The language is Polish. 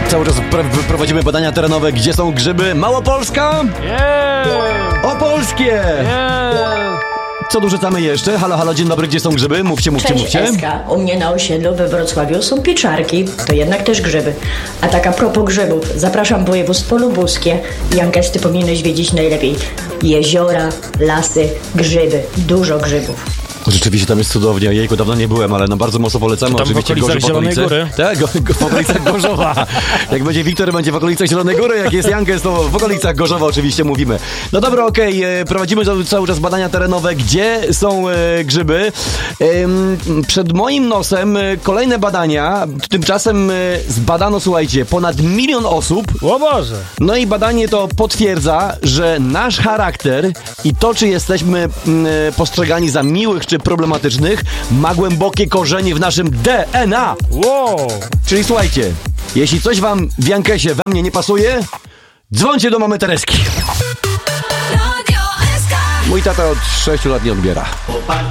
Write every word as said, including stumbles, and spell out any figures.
Cały czas pr- prowadzimy badania terenowe. Gdzie są grzyby? Małopolska? Yeah! Opolskie! Yeah! Co dorzucamy jeszcze? Halo, halo, dzień dobry, gdzie są grzyby? Mówcie, mówcie, Cześć, mówcie. Eska. U mnie na osiedlu we Wrocławiu są pieczarki, to jednak też grzyby. A tak a propos grzybów, zapraszam województwo lubuskie. Jankes, ty powinieneś wiedzieć najlepiej. Jeziora, lasy, grzyby, dużo grzybów. Rzeczywiście tam jest cudownie. Jejku, dawno nie byłem, ale no bardzo mocno polecamy. Tam Oczywiście w okolicach Gorzów, Zielonej Góry. Tak, go, go, w okolicach Gorzowa. Jak będzie Wiktor, będzie w okolicach Zielonej Góry. Jak jest Jankes, to w okolicach Gorzowa oczywiście mówimy. No dobra, okej, okay. Prowadzimy cały czas badania terenowe. Gdzie są e, grzyby? E, przed moim nosem e, kolejne badania. Tymczasem e, zbadano, słuchajcie, ponad milion osób. O Boże! No i badanie to potwierdza, że nasz charakter i to, czy jesteśmy m, postrzegani za miłych czy problematycznych, ma głębokie korzenie w naszym D N A. Wow! Czyli słuchajcie, jeśli coś wam w Jankesie we mnie nie pasuje, dzwońcie do mamy Tereski. Mój tata od sześciu lat nie odbiera.